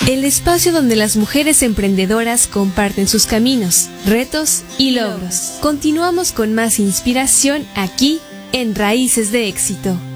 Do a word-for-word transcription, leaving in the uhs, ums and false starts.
El espacio donde las mujeres emprendedoras comparten sus caminos, retos y logros. Continuamos con más inspiración aquí en Raíces de Éxito.